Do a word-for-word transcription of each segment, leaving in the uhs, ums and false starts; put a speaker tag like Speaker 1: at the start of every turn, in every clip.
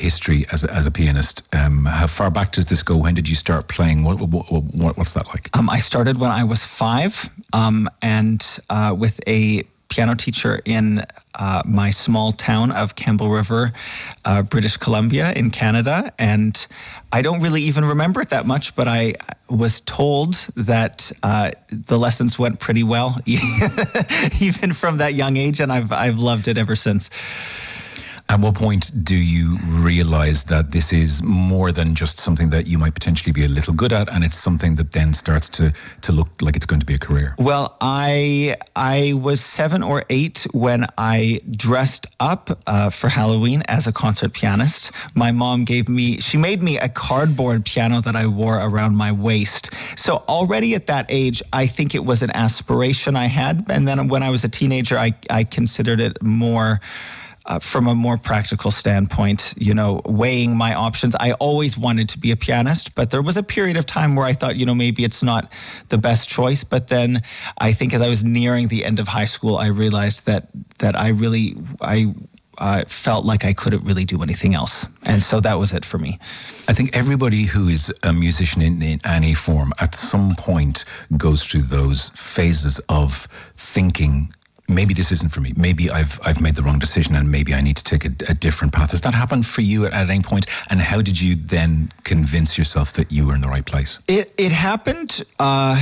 Speaker 1: history as a, as a pianist. Um, how far back does this go? When did you start playing? What, what, what what's that like?
Speaker 2: Um, I started when I was five, um, and uh, with a piano teacher in uh, my small town of Campbell River, uh, British Columbia in Canada. And I don't really even remember it that much, but I was told that uh, the lessons went pretty well, even from that young age, and I've I've loved it ever since.
Speaker 1: At what point do you realize that this is more than just something that you might potentially be a little good at, and it's something that then starts to to look like it's going to be a career?
Speaker 2: Well, I I was seven or eight when I dressed up uh, for Halloween as a concert pianist. My mom gave me, she made me a cardboard piano that I wore around my waist. So already at that age, I think it was an aspiration I had. And then when I was a teenager, I, I considered it more Uh, from a more practical standpoint, you know, weighing my options. I always wanted to be a pianist, but there was a period of time where I thought, you know, maybe it's not the best choice. But then I think as I was nearing the end of high school, I realized that that I really, I uh, felt like I couldn't really do anything else. And so that was it for me.
Speaker 1: I think everybody who is a musician in, in any form at some point goes through those phases of thinking, maybe this isn't for me. Maybe I've I've made the wrong decision and maybe I need to take a, a different path. Has that happened for you at, at any point? And how did you then convince yourself that you were in the right place?
Speaker 2: It it happened. Uh,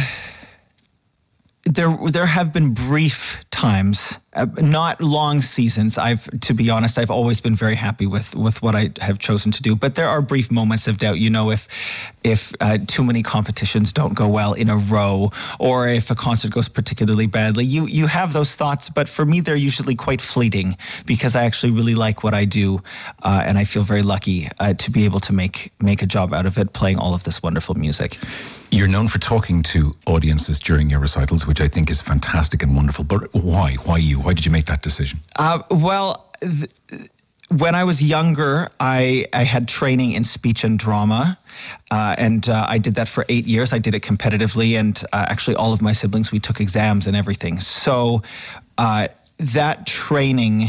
Speaker 2: there there have been brief times, uh, not long seasons. I've, to be honest, I've always been very happy with with what I have chosen to do. But there are brief moments of doubt. You know, if if uh, too many competitions don't go well in a row, or if a concert goes particularly badly, you you have those thoughts. But for me, they're usually quite fleeting because I actually really like what I do, uh, and I feel very lucky uh, to be able to make make a job out of it, playing all of this wonderful music.
Speaker 1: You're known for talking to audiences during your recitals, which I think is fantastic and wonderful. But why? Why you? Why did you make that decision?
Speaker 2: Uh, well, th- when I was younger, I, I had training in speech and drama, uh, and uh, I did that for eight years. I did it competitively, and uh, actually all of my siblings, we took exams and everything. So uh, that training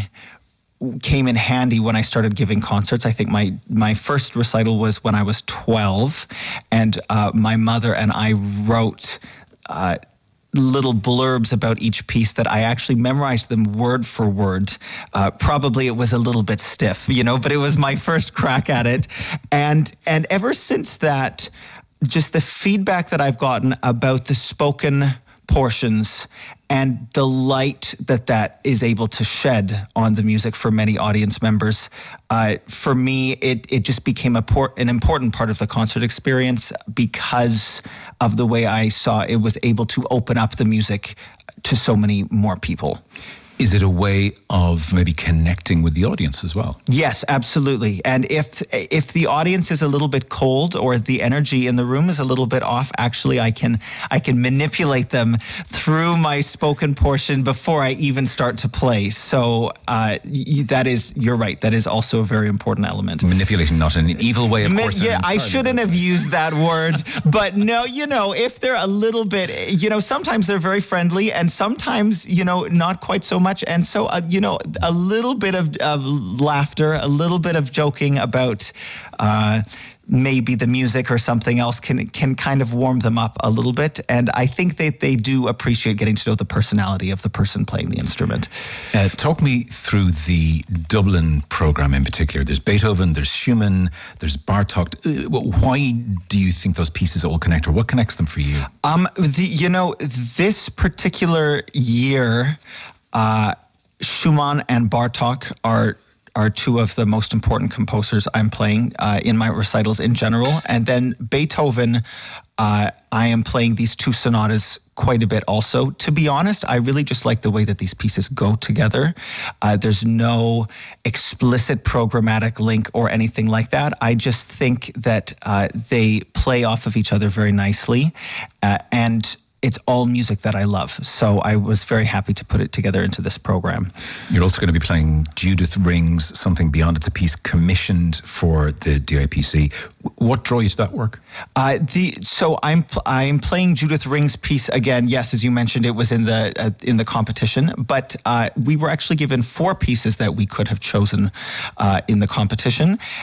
Speaker 2: came in handy when I started giving concerts. I think my my first recital was when I was twelve, and uh, my mother and I wrote uh, little blurbs about each piece that I actually memorized them word for word. Uh, probably it was a little bit stiff, you know, but it was my first crack at it. And and ever since that, just the feedback that I've gotten about the spoken portions and the light that that is able to shed on the music for many audience members, uh, for me, it it just became a por- an important part of the concert experience because of the way I saw it was able to open up the music to so many more people.
Speaker 1: Is it a way of maybe connecting with the audience as well?
Speaker 2: Yes, absolutely. And if if the audience is a little bit cold or the energy in the room is a little bit off, actually I can I can manipulate them through my spoken portion before I even start to play. So uh, that is, you're right, that is also a very important element.
Speaker 1: Manipulating, not in an evil way, of
Speaker 2: Ma-
Speaker 1: course.
Speaker 2: Yeah, I shouldn't have used that word. But no, you know, if they're a little bit, you know, sometimes they're very friendly and sometimes, you know, not quite so much. And so, uh, you know, a little bit of, of laughter, a little bit of joking about uh, maybe the music or something else can can kind of warm them up a little bit. And I think that they do appreciate getting to know the personality of the person playing the instrument.
Speaker 1: Uh, talk me through the Dublin program in particular. There's Beethoven, there's Schumann, there's Bartók. Uh, why do you think those pieces all connect, or what connects them for you?
Speaker 2: Um, the, you know, this particular year, Uh, Schumann and Bartók are are two of the most important composers I'm playing uh, in my recitals in general. And then Beethoven, uh, I am playing these two sonatas quite a bit also. To be honest, I really just like the way that these pieces go together. Uh, there's no explicit programmatic link or anything like that. I just think that uh, they play off of each other very nicely. Uh, and it's all music that I love. So I was very happy to put it together into this program.
Speaker 1: You're also going to be playing Judith Rings, Something Beyond. It's a piece commissioned for the D I P C. What draw you to that work?
Speaker 2: Uh, the so I'm I'm playing Judith Rings' piece again. Yes, as you mentioned, it was in the uh, in the competition, but uh, we were actually given four pieces that we could have chosen uh, in the competition.